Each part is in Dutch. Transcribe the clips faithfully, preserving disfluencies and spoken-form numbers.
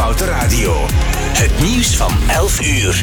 Foute Radio. Het nieuws van elf uur.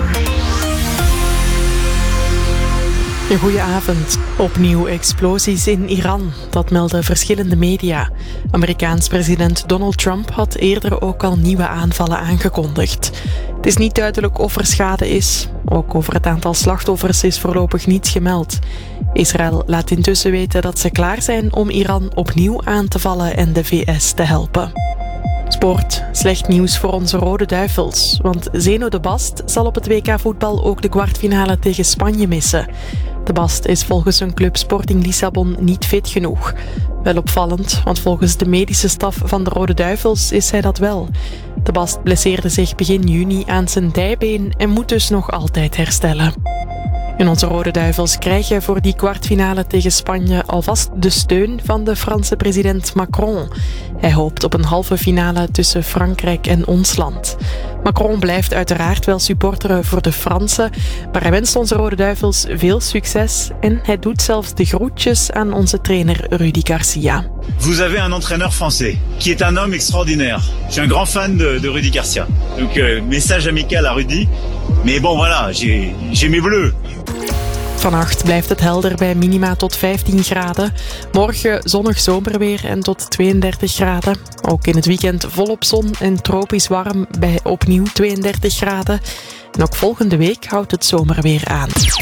Een goeie avond. Opnieuw explosies in Iran. Dat melden verschillende media. Amerikaans president Donald Trump had eerder ook al nieuwe aanvallen aangekondigd. Het is niet duidelijk of er schade is. Ook over het aantal slachtoffers is voorlopig niets gemeld. Israël laat intussen weten dat ze klaar zijn om Iran opnieuw aan te vallen en de V S te helpen. Sport. Slecht nieuws voor onze Rode Duivels. Want Zeno de Bast zal op het W K voetbal ook de kwartfinale tegen Spanje missen. De Bast is volgens zijn club Sporting Lissabon niet fit genoeg. Wel opvallend, want volgens de medische staf van de Rode Duivels is hij dat wel. De Bast blesseerde zich begin juni aan zijn dijbeen en moet dus nog altijd herstellen. En onze Rode Duivels krijgen voor die kwartfinale tegen Spanje alvast de steun van de Franse president Macron. Hij hoopt op een halve finale tussen Frankrijk en ons land. Macron blijft uiteraard wel supporteren voor de Fransen, maar hij wenst onze Rode Duivels veel succes en hij doet zelfs de groetjes aan onze trainer Rudy Garcia. Vous avez un entraîneur français qui est un homme extraordinaire. Je suis un grand fan de, de Rudy Garcia. Donc euh, message amical à Rudy. Mais bon voilà, j'ai, j'ai mes bleus. Vannacht blijft het helder bij minima tot vijftien graden. Morgen zonnig zomerweer en tot tweeëndertig graden. Ook in het weekend volop zon en tropisch warm bij opnieuw tweeëndertig graden. En ook volgende week houdt het zomerweer aan.